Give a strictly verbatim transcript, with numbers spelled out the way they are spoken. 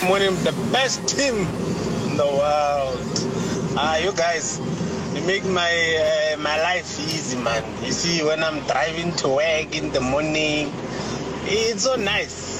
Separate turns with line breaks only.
Morning, the best team in the world. Ah, you guys, you make my uh, my life easy, man. You see, when I'm driving to work in the morning, it's so nice.